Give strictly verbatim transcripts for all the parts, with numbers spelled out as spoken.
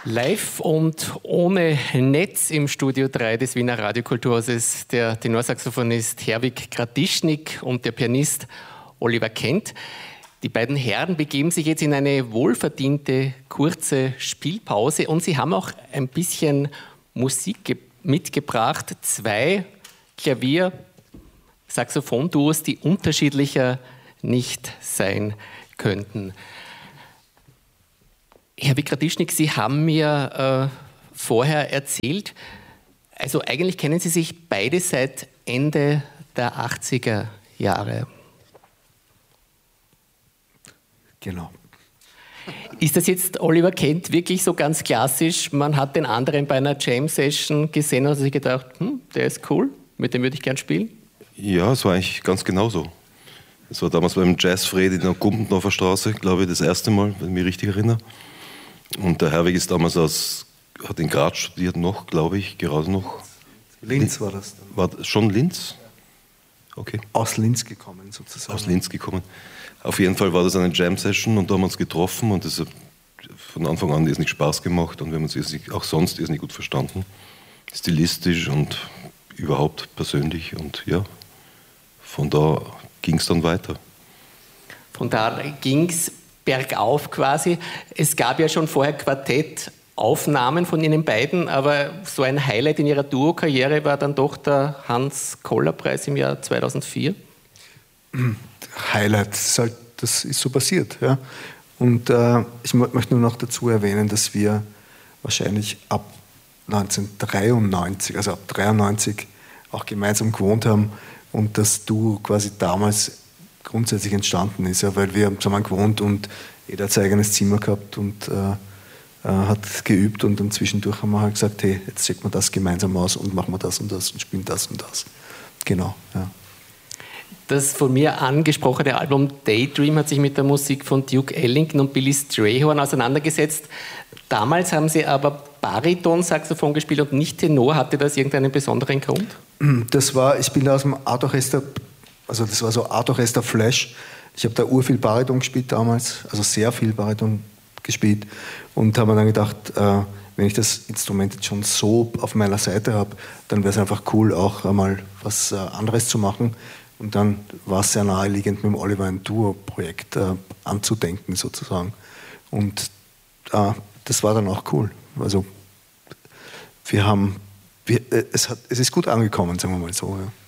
Live und ohne Netz im Studio drei des Wiener Radiokulturhauses der Tenorsaxophonist Herwig Gradischnik und der Pianist Oliver Kent. Die beiden Herren begeben sich jetzt in eine wohlverdiente kurze Spielpause und sie haben auch ein bisschen Musik mitgebracht. Zwei Klavier-Saxophon-Duos, die unterschiedlicher nicht sein könnten. Herr Gradischnik, Sie haben mir äh, vorher erzählt, also eigentlich kennen Sie sich beide seit Ende der achtziger Jahre. Genau. Ist das jetzt, Oliver Kent, wirklich so ganz klassisch? Man hat den anderen bei einer Jam-Session gesehen und hat sich gedacht, hm, der ist cool, mit dem würde ich gern spielen? Ja, es war eigentlich ganz genauso. Es war damals beim Jazzfred in der Gumpendorfer Straße, glaube ich, das erste Mal, wenn ich mich richtig erinnere. Und der Herwig ist damals aus, hat in Graz studiert noch, glaube ich, gerade noch. Linz war das dann. War das schon Linz? Okay. Aus Linz gekommen sozusagen. Aus Linz gekommen. Auf jeden Fall war das eine Jam-Session und da haben wir uns getroffen und das hat von Anfang an irrsinnig Spaß gemacht und wir haben uns auch sonst irrsinnig gut verstanden. Stilistisch und überhaupt persönlich und ja, von da ging es dann weiter. Von da ging es bergauf quasi. Es gab ja schon vorher Quartettaufnahmen von Ihnen beiden, aber so ein Highlight in Ihrer Duo-Karriere war dann doch der Hans-Koller-Preis im Jahr zweitausendvier. Highlight, das ist, halt, das ist so passiert. Ja. Und äh, ich möchte nur noch dazu erwähnen, dass wir wahrscheinlich ab neunzehnhundertdreiundneunzig, also ab dreiundneunzig auch gemeinsam gewohnt haben und das Duo quasi damals grundsätzlich entstanden ist, ja, weil wir haben zusammen gewohnt und jeder hat sein eigenes Zimmer gehabt und äh, äh, hat geübt und dann zwischendurch haben wir halt gesagt, hey, jetzt checken wir das gemeinsam aus und machen wir das und das und spielen das und das. Genau, ja. Das von mir angesprochene Album Daydream hat sich mit der Musik von Duke Ellington und Billy Strayhorn auseinandergesetzt. Damals haben Sie aber Bariton-Saxophon gespielt und nicht Tenor. Hatte das irgendeinen besonderen Grund? Das war, ich bin da aus dem Art Orchester, also das war so Art Orchester Flash. Ich habe da urviel Bariton gespielt damals, also sehr viel Bariton gespielt und habe mir dann gedacht, äh, wenn ich das Instrument jetzt schon so auf meiner Seite habe, dann wäre es einfach cool, auch einmal was äh, anderes zu machen. Und dann war es sehr naheliegend, mit dem Oliver ein Duo-Projekt äh, anzudenken sozusagen. Und äh, das war dann auch cool. Also wir haben, wir, äh, es, hat, es ist gut angekommen, sagen wir mal so. Ja.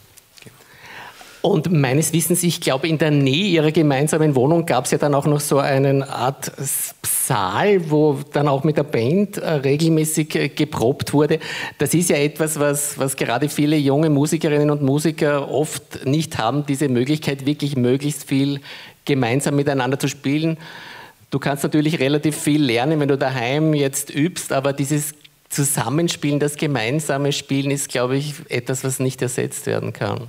Und meines Wissens, ich glaube, in der Nähe Ihrer gemeinsamen Wohnung gab es ja dann auch noch so eine Art Saal, wo dann auch mit der Band äh, regelmäßig äh, geprobt wurde. Das ist ja etwas, was, was gerade viele junge Musikerinnen und Musiker oft nicht haben, diese Möglichkeit, wirklich möglichst viel gemeinsam miteinander zu spielen. Du kannst natürlich relativ viel lernen, wenn du daheim jetzt übst, aber dieses Zusammenspielen, das gemeinsame Spielen ist, glaube ich, etwas, was nicht ersetzt werden kann.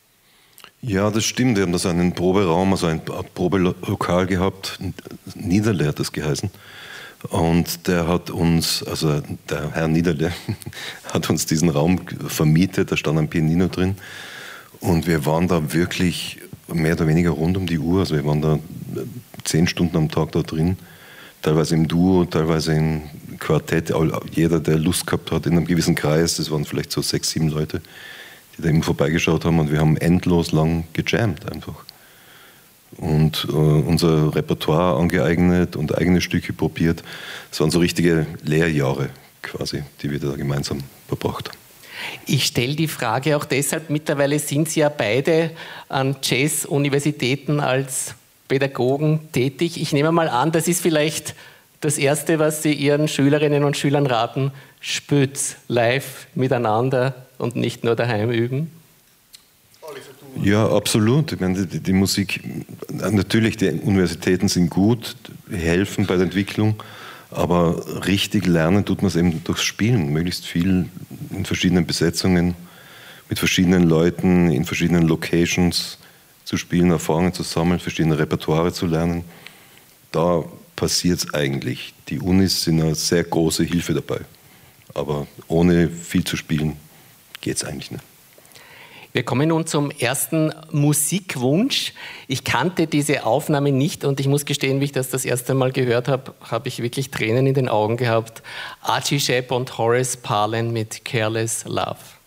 Ja, das stimmt. Wir haben da so einen Proberaum, also ein Probelokal gehabt, Niederle hat das geheißen. Und der hat uns, also der Herr Niederle, hat uns diesen Raum vermietet, da stand ein Pianino drin. Und wir waren da wirklich mehr oder weniger rund um die Uhr. Also wir waren da zehn Stunden am Tag da drin, teilweise im Duo, teilweise im Quartett. Jeder, der Lust gehabt hat, in einem gewissen Kreis, das waren vielleicht so sechs, sieben Leute, die da eben vorbeigeschaut haben und wir haben endlos lang gejammt einfach. Und äh, unser Repertoire angeeignet und eigene Stücke probiert. Es waren so richtige Lehrjahre quasi, die wir da gemeinsam verbracht haben. Ich stelle die Frage auch deshalb, mittlerweile sind Sie ja beide an Jazz-Universitäten als Pädagogen tätig. Ich nehme mal an, das ist vielleicht das Erste, was Sie Ihren Schülerinnen und Schülern raten, spürt's live miteinander und nicht nur daheim üben? Ja, absolut. Ich meine, die, die Musik, natürlich, die Universitäten sind gut, helfen bei der Entwicklung, aber richtig lernen tut man es eben durchs Spielen, möglichst viel in verschiedenen Besetzungen, mit verschiedenen Leuten, in verschiedenen Locations zu spielen, Erfahrungen zu sammeln, verschiedene Repertoire zu lernen. Da passiert es eigentlich. Die Unis sind eine sehr große Hilfe dabei, aber ohne viel zu spielen geht es eigentlich nicht. Wir kommen nun zum ersten Musikwunsch. Ich kannte diese Aufnahme nicht und ich muss gestehen, wie ich das das erste Mal gehört habe, habe ich wirklich Tränen in den Augen gehabt. Archie Shepp und Horace Parlan mit Careless Love.